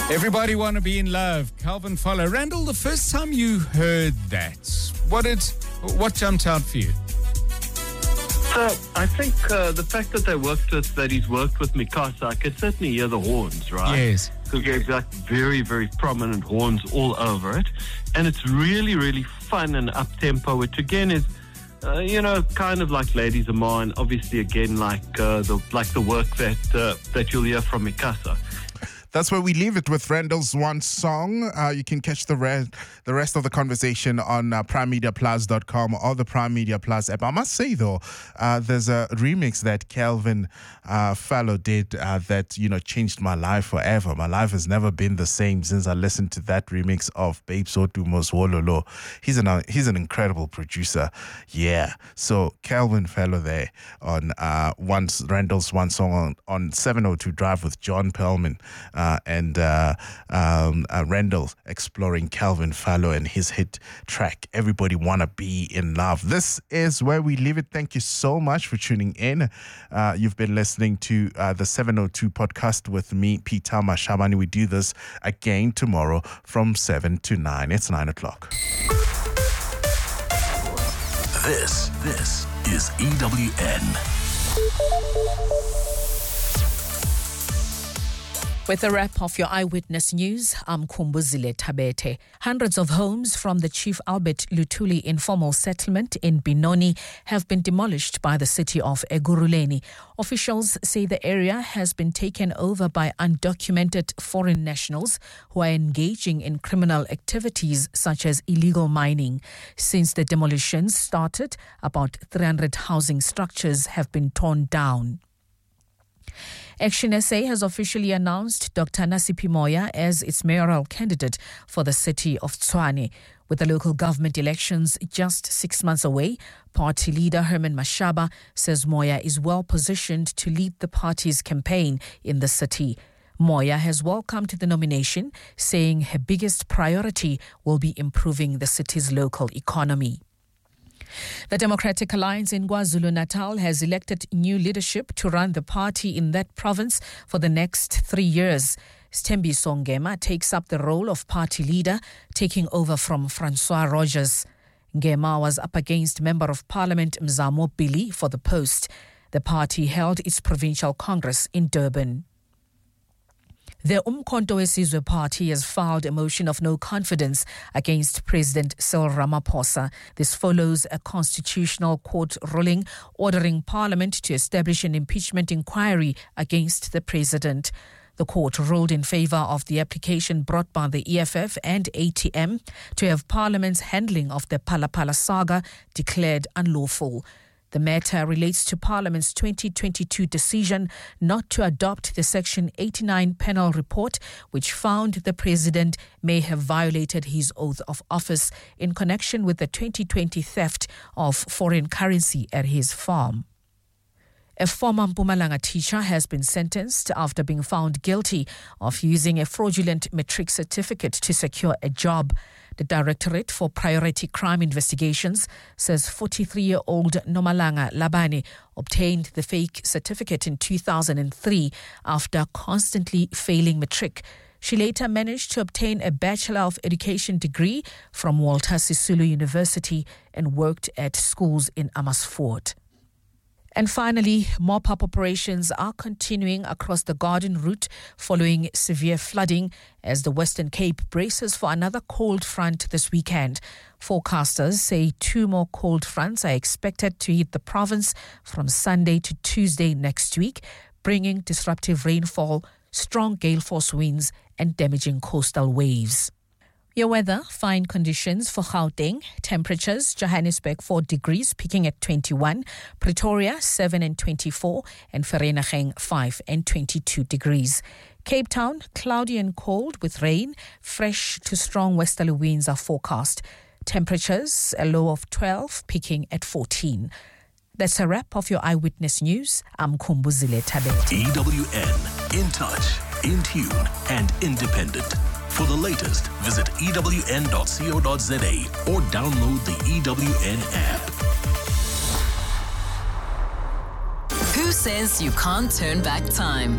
Everybody want to be in love. Calvin Fowler. Randall, the first time you heard that, what jumped out for you? So I think the fact that he's worked with Mikasa, I can certainly hear the horns, right? Yes. So there's like very, very prominent horns all over it. And it's really, really fun and up-tempo, which again is, kind of like Ladies of Mine, obviously again like the work that you'll hear from Mikasa. That's where we leave it with Randall's one song. You can catch the rest of the conversation on primemediaplus.com or the Prime Media Plus app. I must say, though, there's a remix that Calvin Fowler did that, changed my life forever. My life has never been the same since I listened to that remix of Babe Sotumos Wololo. He's an incredible producer. Yeah. So Calvin Fowler there on Randall's one song on 702 Drive with John Perlman. And Randall exploring Calvin Fowler and his hit track, Everybody Wanna Be in Love. This is where we leave it. Thank you so much for tuning in. You've been listening to the 702 podcast with me, Peter Mashabani. We do this again tomorrow from 7 to 9. It's 9 o'clock. This is EWN. With a wrap of your Eyewitness News, I'm Kumbuzile Tabete. Hundreds of homes from the Chief Albert Luthuli informal settlement in Benoni have been demolished by the city of Ekurhuleni. Officials say the area has been taken over by undocumented foreign nationals who are engaging in criminal activities such as illegal mining. Since the demolitions started, about 300 housing structures have been torn down. Action SA has officially announced Dr. Nasipi Moya as its mayoral candidate for the city of Tshwane. With the local government elections just 6 months away, party leader Herman Mashaba says Moya is well positioned to lead the party's campaign in the city. Moya has welcomed the nomination, saying her biggest priority will be improving the city's local economy. The Democratic Alliance in KwaZulu-Natal has elected new leadership to run the party in that province for the next 3 years. Sthembiso Ngema takes up the role of party leader, taking over from Francois Rogers. Ngema was up against Member of Parliament Mzamo Billy for the post. The party held its provincial congress in Durban. The Umkhonto weSizwe Party has filed a motion of no confidence against President Cyril Ramaphosa. This follows a constitutional court ruling ordering Parliament to establish an impeachment inquiry against the president. The court ruled in favour of the application brought by the EFF and ATM to have Parliament's handling of the Phala saga declared unlawful. The matter relates to Parliament's 2022 decision not to adopt the Section 89 panel report, which found the President may have violated his oath of office in connection with the 2020 theft of foreign currency at his farm. A former Mpumalanga teacher has been sentenced after being found guilty of using a fraudulent matric certificate to secure a job. The Directorate for Priority Crime Investigations says 43-year-old Nomalanga Labane obtained the fake certificate in 2003 after constantly failing matric. She later managed to obtain a Bachelor of Education degree from Walter Sisulu University and worked at schools in Amersfoort. And finally, mop-up operations are continuing across the Garden Route following severe flooding as the Western Cape braces for another cold front this weekend. Forecasters say 2 more cold fronts are expected to hit the province from Sunday to Tuesday next week, bringing disruptive rainfall, strong gale force winds and damaging coastal waves. Your weather, fine conditions for Gauteng. Temperatures, Johannesburg 4 degrees, peaking at 21. Pretoria 7 and 24. And Vereeniging 5 and 22 degrees. Cape Town, cloudy and cold with rain. Fresh to strong westerly winds are forecast. Temperatures, a low of 12, peaking at 14. That's a wrap of your Eyewitness News. I'm Kumbuzile Tabete. EWN, in touch, in tune, and independent. For the latest, visit ewn.co.za or download the EWN app. Who says you can't turn back time?